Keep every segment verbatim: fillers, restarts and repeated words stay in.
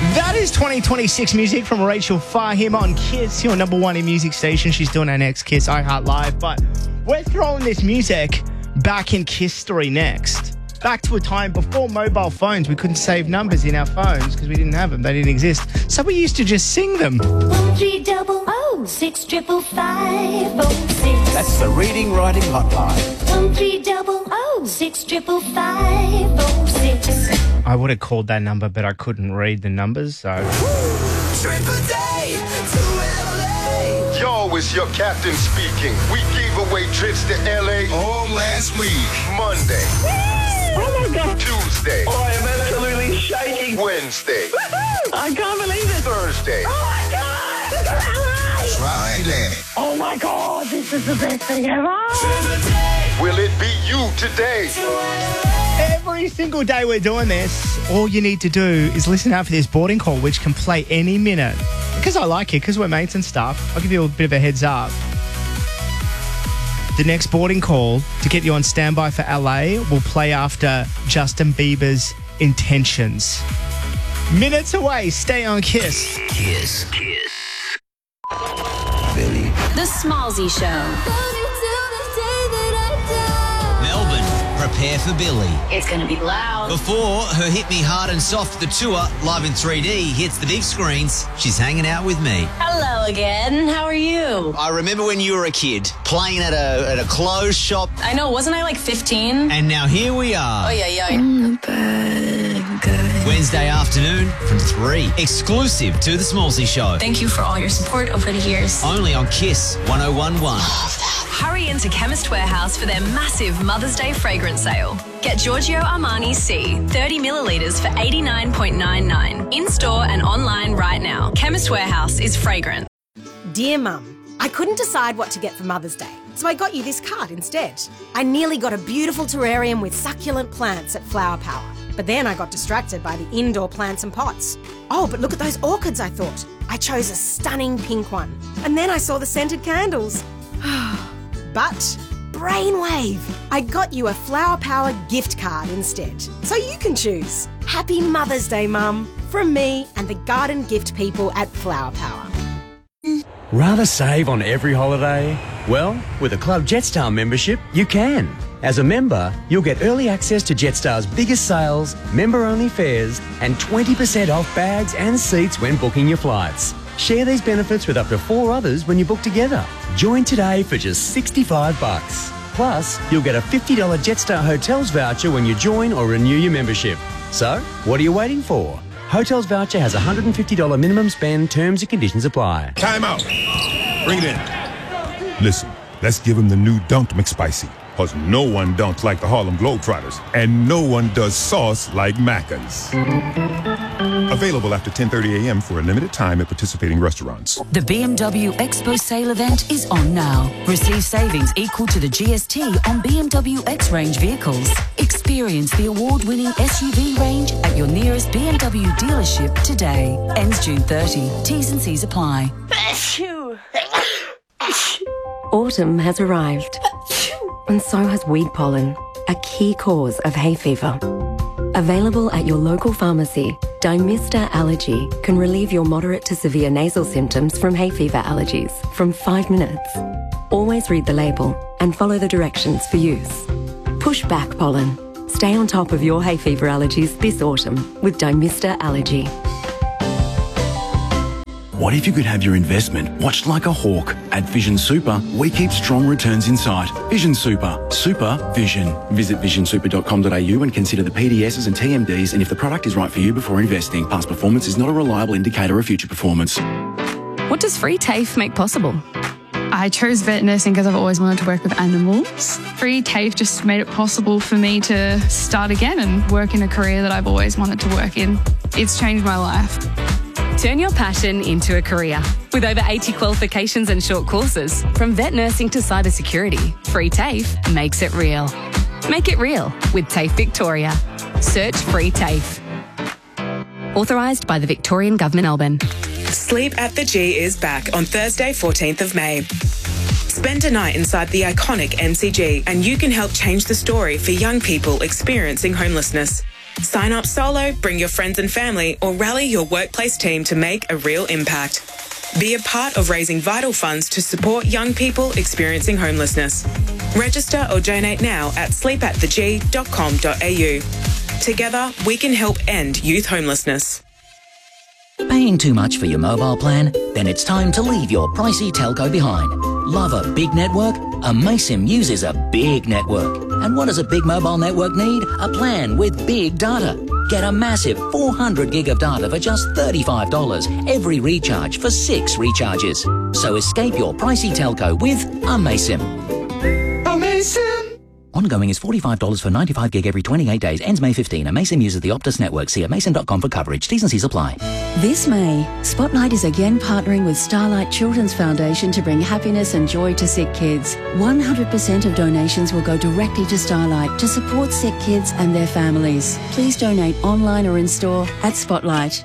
That is twenty twenty-six music from Rachel Fahim on Kiss, your number one in music station. She's doing our next Kiss iHeart Live, but we're throwing this music back in Kiss story next. Back to a time before mobile phones. We couldn't save numbers in our phones because we didn't have them. They didn't exist. So we used to just sing them. One three double oh six triple five oh six. That's the reading writing hotline. One three double oh six triple five oh six. I would have called that number, but I couldn't read the numbers, so... Triple day to L A. Yo, it's your captain speaking. We gave away trips to L A all last week. Monday. Oh my God. Tuesday. Oh, I am absolutely shaking. Wednesday. I can't believe it. Thursday. Oh my God. Friday. Oh my God, this is the best thing ever. Will it be you today? Every single day we're doing this, all you need to do is listen out for this boarding call, which can play any minute. Because I like it, because we're mates and stuff, I'll give you a bit of a heads up. The next boarding call to get you on standby for L A will play after Justin Bieber's Intentions. Minutes away, stay on Kiss. Kiss. Kiss. Billy. The Smallsy Show. Melbourne, prepare for Billy. It's going to be loud. Before her Hit Me Hard and Soft, the tour, live in three D, hits the big screens, she's hanging out with me. Hello again. How are you? I remember when you were a kid, playing at a at a clothes shop. I know, wasn't I like fifteen? And now here we are. Oh, yeah, yeah. Wednesday afternoon from three. Exclusive to the Smallsy Show. Thank you for all your support over the years. Only on Kiss one oh one one. Hurry into Chemist Warehouse for their massive Mother's Day fragrance sale. Get Giorgio Armani C, thirty millilitres for eighty-nine dollars ninety-nine. In-store and online right now. Chemist Warehouse is fragrant. Dear Mum, I couldn't decide what to get for Mother's Day, so I got you this card instead. I nearly got a beautiful terrarium with succulent plants at Flower Power, but then I got distracted by the indoor plants and pots. Oh, but look at those orchids, I thought. I chose a stunning pink one, and then I saw the scented candles. But brainwave! I got you a Flower Power gift card instead, so you can choose. Happy Mother's Day, Mum, from me and the garden gift people at Flower Power. Rather save on every holiday? Well, with a Club Jetstar membership, you can. As a member, you'll get early access to Jetstar's biggest sales, member-only fares, and twenty percent off bags and seats when booking your flights. Share these benefits with up to four others when you book together. Join today for just sixty-five bucks. Plus, you'll get a fifty dollars Jetstar Hotels voucher when you join or renew your membership. So, what are you waiting for? Hotels voucher has a one hundred fifty dollars minimum spend. Terms and conditions apply. Time out. Bring it in. Listen, let's give him the new Dunked McSpicy. Because no one dunks like the Harlem Globetrotters. And no one does sauce like Macca's. Available after ten thirty a.m. for a limited time at participating restaurants. The B M W Expo sale event is on now. Receive savings equal to the G S T on B M W X-Range vehicles. Experience the award-winning S U V range at your nearest B M W dealership today. Ends June thirtieth. T's and C's apply. Autumn has arrived, and so has weed pollen, a key cause of hay fever. Available at your local pharmacy, Dymista Allergy can relieve your moderate to severe nasal symptoms from hay fever allergies from five minutes. Always read the label and follow the directions for use. Push back pollen. Stay on top of your hay fever allergies this autumn with Dymista Allergy. What if you could have your investment watched like a hawk? At Vision Super, we keep strong returns in sight. Vision Super. Super Vision. Visit vision super dot com dot a u and consider the P D Ss and T M Ds and if the product is right for you before investing. Past performance is not a reliable indicator of future performance. What does Free TAFE make possible? I chose vet nursing because I've always wanted to work with animals. Free TAFE just made it possible for me to start again and work in a career that I've always wanted to work in. It's changed my life. Turn your passion into a career. With over eighty qualifications and short courses, from vet nursing to cybersecurity, Free TAFE makes it real. Make it real with TAFE Victoria. Search Free TAFE. Authorised by the Victorian Government, Melbourne. Sleep at the G is back on Thursday, fourteenth of May. Spend a night inside the iconic M C G and you can help change the story for young people experiencing homelessness. Sign up solo, bring your friends and family, or rally your workplace team to make a real impact. Be a part of raising vital funds to support young people experiencing homelessness. Register or donate now at sleep at the g dot com dot a u. Together, we can help end youth homelessness. Paying too much for your mobile plan? Then it's time to leave your pricey telco behind. Love a big network? Amaysim uses a big network. And what does a big mobile network need? A plan with big data. Get a massive four hundred gig of data for just thirty-five dollars every recharge for six recharges. So escape your pricey telco with Amaysim. Amaysim! Ongoing is forty-five dollars for ninety-five gig every twenty-eight days. Ends May fifteenth. Amaysim uses the Optus network. See amaysim dot com for coverage. T's and C's apply. This May, Spotlight is again partnering with Starlight Children's Foundation to bring happiness and joy to sick kids. one hundred percent of donations will go directly to Starlight to support sick kids and their families. Please donate online or in store at Spotlight.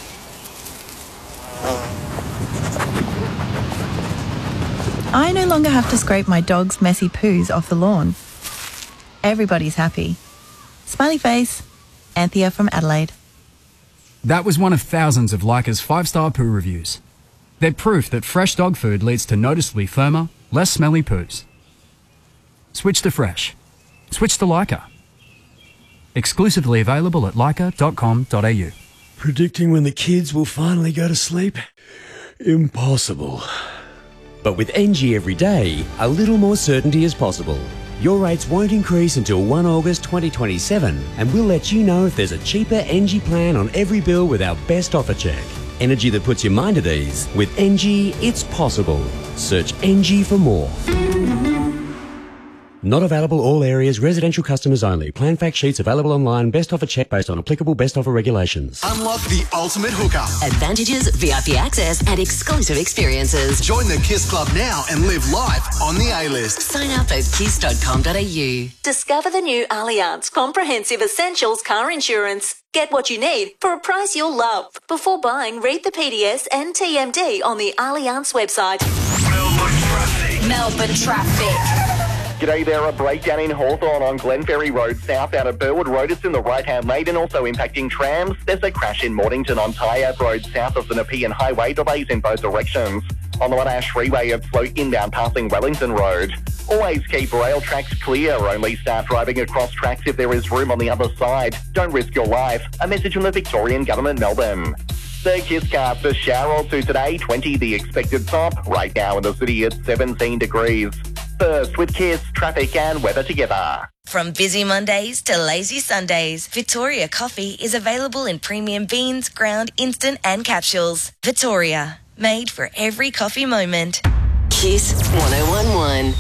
I no longer have to scrape my dog's messy poos off the lawn. Everybody's happy. Smiley face, Anthea from Adelaide. That was one of thousands of Leica's five-star poo reviews. They're proof that fresh dog food leads to noticeably firmer, less smelly poos. Switch to fresh. Switch to Leica. Exclusively available at leica dot com dot a u. Predicting when the kids will finally go to sleep? Impossible. But with N G every day, a little more certainty is possible. Your rates won't increase until the first of August twenty twenty-seven, and we'll let you know if there's a cheaper N G plan on every bill with our best offer check. Energy that puts your mind at ease. With N G, it's possible. Search N G for more. Not available all areas, residential customers only. Plan fact sheets available online. Best offer check based on applicable best offer regulations. Unlock the ultimate hookup. Advantages, V I P access, and exclusive experiences. Join the KISS Club now and live life on the A-list. Sign up at kiss dot com dot a u. Discover the new Allianz Comprehensive Essentials Car Insurance. Get what you need for a price you'll love. Before buying, read the P D S and T M D on the Allianz website. Melbourne traffic. Melbourne traffic. G'day there, a breakdown in Hawthorn on Glenferrie Road south out of Burwood Road. It's in the right-hand lane and also impacting trams. There's a crash in Mornington on Tyab Road south of the Nepean Highway. Delays in both directions. On the Monash Freeway, it's slow inbound passing Wellington Road. Always keep rail tracks clear. Only start driving across tracks if there is room on the other side. Don't risk your life. A message from the Victorian Government, Melbourne. The KISS cast, a shower or two today, twenty the expected top. Right now in the city, it's seventeen degrees. First with KISS, traffic and weather together. From busy Mondays to lazy Sundays, Victoria Coffee is available in premium beans, ground, instant and capsules. Victoria, made for every coffee moment. KISS one oh one one.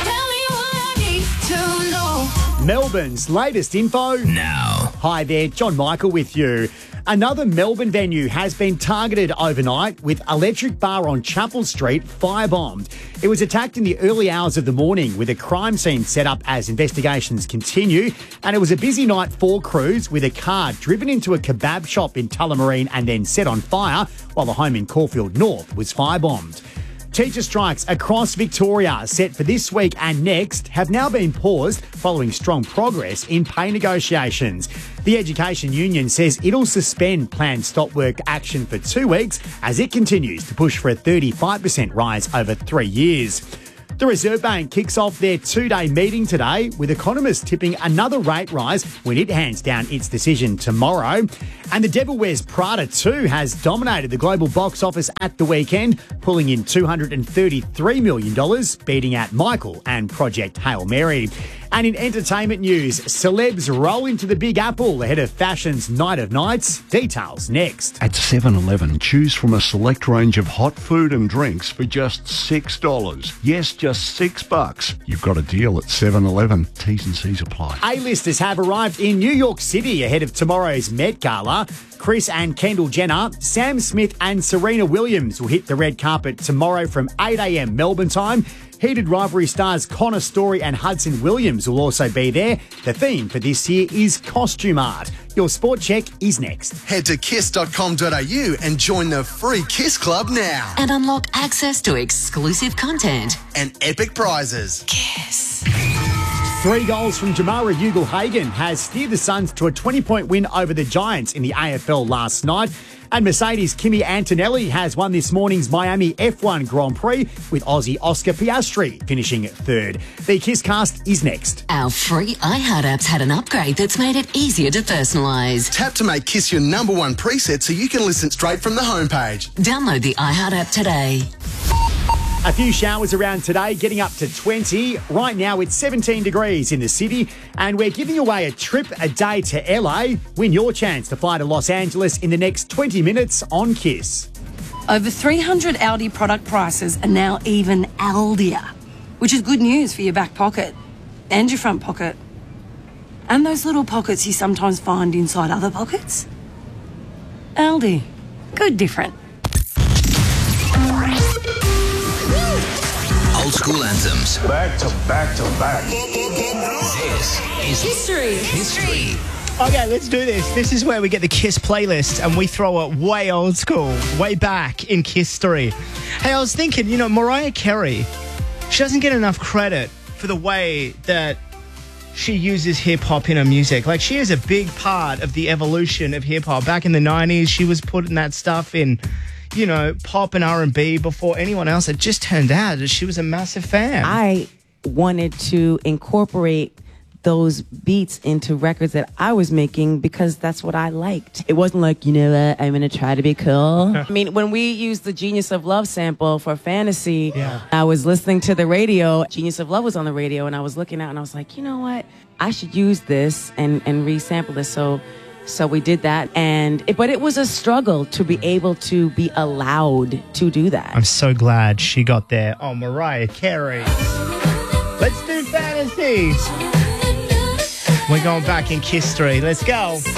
Melbourne's latest info now. Hi there, John Michael with you. Another Melbourne venue has been targeted overnight with Electric Bar on Chapel Street firebombed. It was attacked in the early hours of the morning with a crime scene set up as investigations continue, and it was a busy night for crews with a car driven into a kebab shop in Tullamarine and then set on fire while the home in Caulfield North was firebombed. Teacher strikes across Victoria set for this week and next have now been paused following strong progress in pay negotiations. The Education Union says it'll suspend planned stop work action for two weeks as it continues to push for a thirty-five percent rise over three years. The Reserve Bank kicks off their two-day meeting today, with economists tipping another rate rise when it hands down its decision tomorrow. And The Devil Wears Prada two has dominated the global box office at the weekend, pulling in two hundred thirty-three million dollars, beating out Michael and Project Hail Mary. And in entertainment news, celebs roll into the Big Apple ahead of fashion's Night of Nights. Details next. At seven eleven, choose from a select range of hot food and drinks for just six dollars. Yes, just six bucks. You've got a deal at seven eleven. T's and C's apply. A-listers have arrived in New York City ahead of tomorrow's Met Gala. Kris and Kendall Jenner, Sam Smith and Serena Williams will hit the red carpet tomorrow from eight a.m. Melbourne time. Heated rivalry stars Connor Story and Hudson Williams will also be there. The theme for this year is costume art. Your sport check is next. Head to kiss dot com dot a u and join the free KISS Club now. And unlock access to exclusive content and epic prizes. KISS. Three goals from Jamara Ugle-Hagan has steered the Suns to a twenty-point win over the Giants in the A F L last night. And Mercedes' Kimi Antonelli has won this morning's Miami F one Grand Prix with Aussie Oscar Piastri finishing third. The KissCast is next. Our free iHeart apps had an upgrade that's made it easier to personalise. Tap to make Kiss your number one preset so you can listen straight from the homepage. Download the iHeart app today. A few showers around today, getting up to twenty. Right now it's seventeen degrees in the city, and we're giving away a trip a day to L A. Win your chance to fly to Los Angeles in the next twenty minutes on Kiss. Over three hundred Aldi product prices are now even Aldier, which is good news for your back pocket and your front pocket. And those little pockets you sometimes find inside other pockets. Aldi. Good different. Old school anthems. Back to back to back. This is History. History. Okay, let's do this. This is where we get the Kiss playlist and we throw it way old school, way back in Kiss history. Hey, I was thinking, you know, Mariah Carey, she doesn't get enough credit for the way that she uses hip-hop in her music. Like, she is a big part of the evolution of hip-hop. Back in the nineties, she was putting that stuff in, you know, pop and R and B before anyone else. It just turned out that she was a massive fan. I wanted to incorporate those beats into records that I was making because that's what I liked. It wasn't like, you know what, I'm going to try to be cool. I mean, when we used the Genius of Love sample for Fantasy, yeah. I was listening to the radio. Genius of Love was on the radio, and I was looking out, and I was like, you know what, I should use this and, and resample this. So So we did that, and it, but it was a struggle to be able to be allowed to do that. I'm so glad she got there. Oh, Mariah Carey. Let's do Fantasy. We're going back in Kiss history. Let's go.